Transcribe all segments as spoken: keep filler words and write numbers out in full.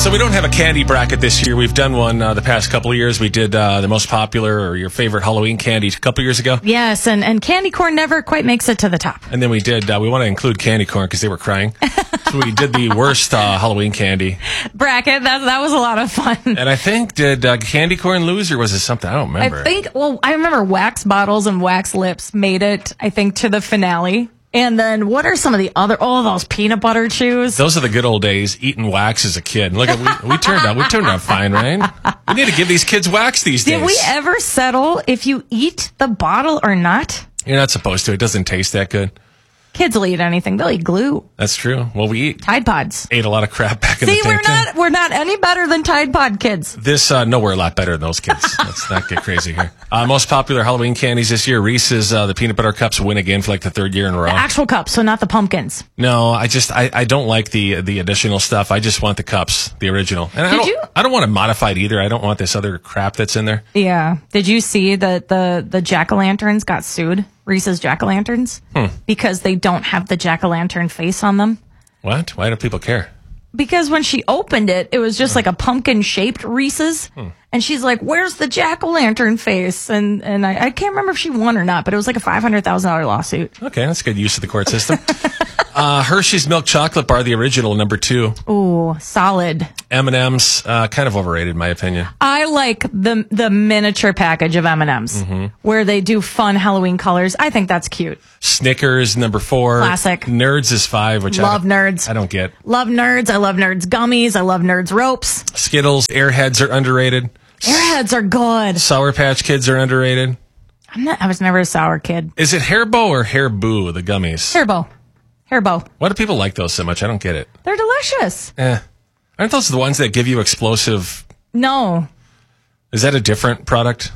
So we don't have a candy bracket this year. We've done one uh, the past couple of years. We did uh, the most popular or your favorite Halloween candy a couple years ago. Yes, and, and candy corn never quite makes it to the top. And then we did, uh, we want to include candy corn because they were crying. So we did the worst uh, Halloween candy bracket. That, that was a lot of fun. And I think, did uh, candy corn lose or was it something? I don't remember. I think, well, I remember wax bottles and wax lips made it, I think, to the finale. And then what are some of the other, oh, those peanut butter chews? Those are the good old days, eating wax as a kid. And look, at we, we turned out, we turned out fine, right? We need to give these kids wax these days. Did we ever settle if you eat the bottle or not? You're not supposed to. It doesn't taste that good. Kids will eat anything. They'll eat glue. That's true. Well, we eat Tide Pods. Ate a lot of crap back in See, the day. we're not we're not any better than Tide Pod kids. This uh, no, we're a lot better than those kids. Let's not get crazy here. Uh, most popular Halloween candies this year: Reese's uh, the peanut butter cups win again for like the third year in a row. The actual cups, so not the pumpkins. No, I just I, I don't like the the additional stuff. I just want the cups, the original. And I Did don't you? I don't want it modified either. I don't want this other crap that's in there. Yeah. Did you see that the the jack-o'-lanterns got sued? Reese's jack-o'-lanterns? Hmm. Because they don't have the jack-o'-lantern face on them. What? Why do people care? Because when she opened it, it was just Hmm. like a pumpkin-shaped Reese's. Hmm. And she's like, where's the jack-o'-lantern face? And and I, I can't remember if she won or not, but it was like a five hundred thousand dollars lawsuit. Okay, that's good use of the court system. uh, Hershey's Milk Chocolate Bar, the original, number two. Ooh, solid. M and M's, uh, kind of overrated in my opinion. I like the the miniature package of M and M's Mm-hmm. where they do fun Halloween colors. I think that's cute. Snickers, number four. Classic. Nerds is five, which Love I don't, Nerds. I don't get. Love Nerds. I love Nerds gummies. I love Nerds ropes. Skittles, Airheads are underrated. Airheads are good. Sour Patch Kids are underrated. I'm not. I was never a sour kid. Is it Haribo or Haribo, the gummies? Haribo. Haribo. Why do people like those so much? I don't get it. They're delicious. Eh. Aren't those the ones that give you explosive? No. Is that a different product?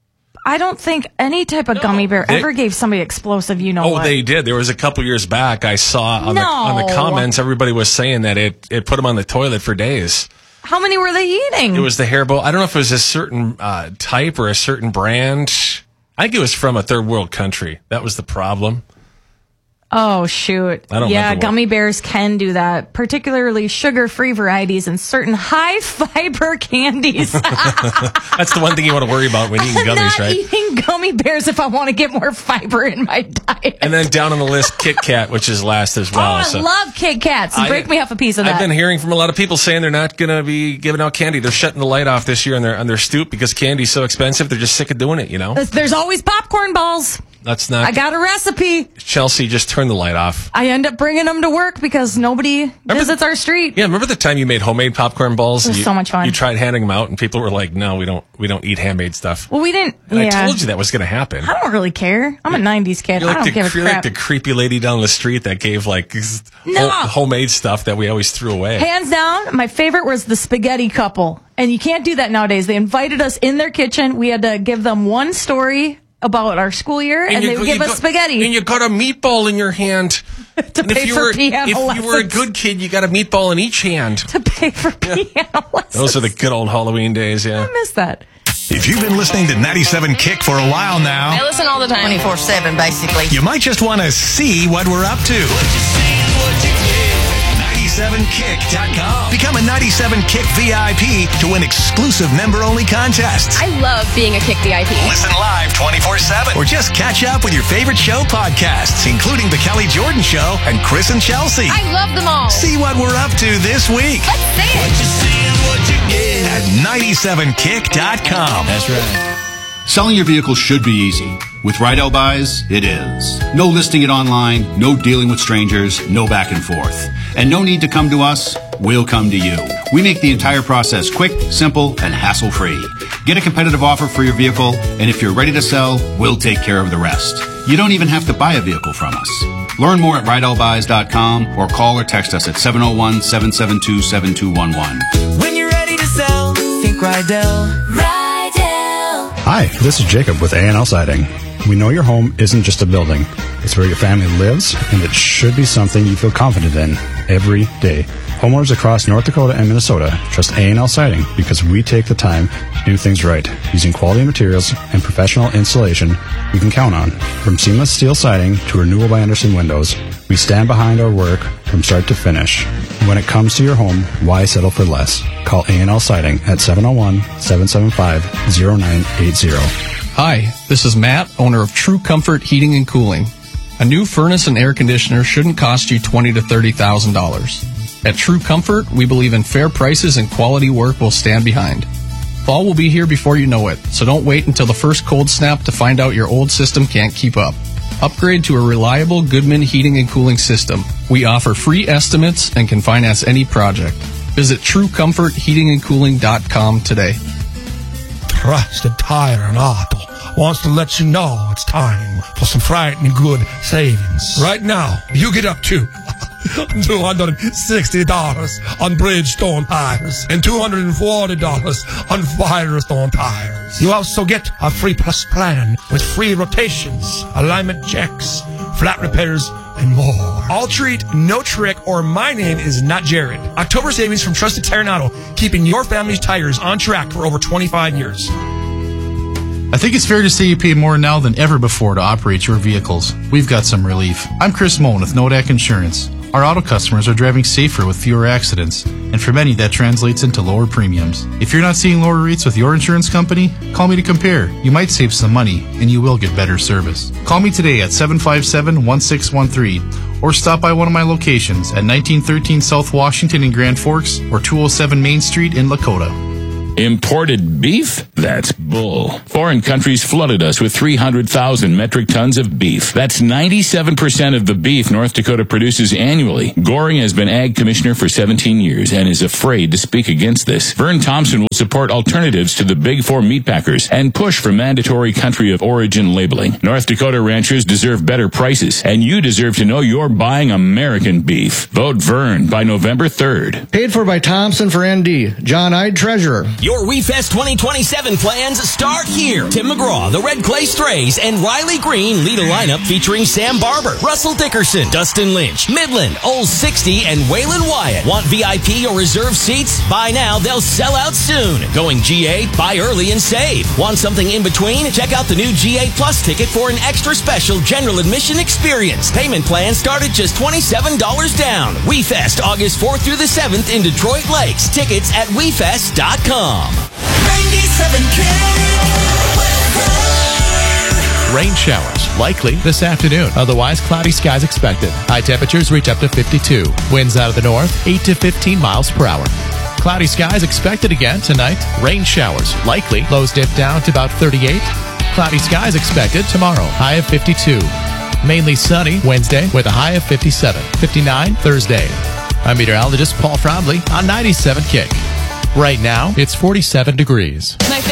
I don't think any type of No, gummy bear they- ever gave somebody explosive, you know Oh, what. they did. There was a couple years back I saw on, the, on the No. comments, everybody was saying that it, it put them on the toilet for days. How many were they eating? It was the Haribo. I don't know if it was a certain uh, type or a certain brand. I think it was from a third world country. That was the problem. Oh, shoot. I don't yeah, remember what- gummy bears can do that, particularly sugar-free varieties and certain high-fiber candies. That's the one thing you want to worry about when eating I'm gummies, not right? eating gummy bears if I want to get more fiber in my diet. And then down on the list, Kit Kat, which is last as oh, well. I so. love Kit Kats. I- Break me off a piece of that. I've been hearing from a lot of people saying they're not going to be giving out candy. They're shutting the light off this year on their on their stoop because candy's so expensive. They're just sick of doing it, you know? There's- There's always popcorn balls. That's not... I got a recipe. Chelsea, just turn the light off. I end up bringing them to work because nobody visits our street. Yeah, remember the time you made homemade popcorn balls? It was you, so much fun. You tried handing them out, and people were like, "No, we don't. We don't eat handmade stuff." Well, we didn't. And yeah. I told you that was going to happen. I don't really care. I'm a nineties kid. You're I like, don't the, give a you're crap. like the creepy lady down the street that gave like No. ho- homemade stuff that we always threw away. Hands down, my favorite was the spaghetti couple. And you can't do that nowadays. They invited us in their kitchen. We had to give them one story about our school year, and, you they go- would give you us got- spaghetti and you got a meatball in your hand. to And pay if you for were piano if lessons. you were a good kid, you got a meatball in each hand. to pay for piano lessons. Those are the good old Halloween days. Yeah. I miss that. If you've been listening to ninety-seven Kick for a while I now, listen all the time. twenty-four seven, basically. you might just want to see what we're up to. ninety-seven kick dot com. Become a ninety-seven Kick V I P to win exclusive member-only contests. I love being a Kick V I P. Listen live twenty-four seven. Or just catch up with your favorite show podcasts, including The Kelly Jordan Show and Chris and Chelsea. I love them all. See what we're up to this week Let's see it. at ninety-seven kick dot com. That's right. Selling your vehicle should be easy. With Rydell Buys, it is. No listing it online, no dealing with strangers, no back and forth. And no need to come to us, we'll come to you. We make the entire process quick, simple, and hassle-free. Get a competitive offer for your vehicle, and if you're ready to sell, we'll take care of the rest. You don't even have to buy a vehicle from us. Learn more at rydell buys dot com or call or text us at seven oh one, seven seven two, seven two one one. When you're ready to sell, think Rydell. Hi, this is Jacob with A and L Siding. We know your home isn't just a building. It's where your family lives, and it should be something you feel confident in every day. Homeowners across North Dakota and Minnesota trust A and L Siding because we take the time to do things right, using quality materials and professional installation we can count on. From seamless steel siding to renewal by Andersen windows, we stand behind our work from start to finish. When it comes to your home, why settle for less? Call A and L Siding at seven oh one, seven seven five, oh nine eight zero. Hi, this is Matt, owner of True Comfort Heating and Cooling. A new furnace and air conditioner shouldn't cost you twenty thousand to thirty thousand dollars. At True Comfort, we believe in fair prices and quality work we'll stand behind. Fall will be here before you know it, so don't wait until the first cold snap to find out your old system can't keep up. Upgrade to a reliable Goodman heating and cooling system. We offer free estimates and can finance any project. Visit true comfort heating and cooling dot com today. Trusted Tire and Auto wants to let you know it's time for some frightening good savings. Right now, you get up to two hundred sixty dollars on Bridgestone tires and two hundred forty dollars on Firestone tires. You also get a free plus plan with free rotations, alignment checks, flat repairs, and more. All treat, no trick, or my name is not Jared. October savings from Trusted Tire and Auto, keeping your family's tires on track for over twenty-five years. I think it's fair to say you pay more now than ever before to operate your vehicles. We've got some relief. I'm Chris Moen with Nodak Insurance. Our auto customers are driving safer with fewer accidents, and for many that translates into lower premiums. If you're not seeing lower rates with your insurance company, call me to compare. You might save some money, and you will get better service. Call me today at seven five seven, one six one three, or stop by one of my locations at nineteen thirteen South Washington in Grand Forks or two oh seven Main Street in Lakota. Imported beef? That's bull. Foreign countries flooded us with three hundred thousand metric tons of beef. That's ninety-seven percent of the beef North Dakota produces annually. Goring has been ag commissioner for seventeen years and is afraid to speak against this. Vern Thompson will support alternatives to the big four meat packers and push for mandatory country of origin labeling. North Dakota ranchers deserve better prices, and you deserve to know you're buying American beef. Vote Vern by November third. Paid for by Thompson for N D. John Ide, Treasurer. Your WeFest twenty twenty-seven plans start here. Tim McGraw, the Red Clay Strays, and Riley Green lead a lineup featuring Sam Barber, Russell Dickerson, Dustin Lynch, Midland, Old sixty, and Waylon Wyatt. Want V I P or reserved seats? Buy now, they'll sell out soon. Going G A? Buy early and save. Want something in between? Check out the new G A Plus ticket for an extra special general admission experience. Payment plans start at just twenty-seven dollars down. WeFest, August fourth through the seventh in Detroit Lakes. Tickets at we fest dot com. ninety-seven K Rain showers likely this afternoon. Otherwise, cloudy skies expected. High temperatures reach up to fifty-two. Winds out of the north, eight to fifteen miles per hour. Cloudy skies expected again tonight. Rain showers likely. Lows dip down to about thirty-eight. Cloudy skies expected tomorrow. High of fifty-two. Mainly sunny Wednesday with a high of fifty-seven. fifty-nine Thursday. I'm meteorologist Paul Fromley on ninety-seven Kick. Right now, it's forty-seven degrees. Nice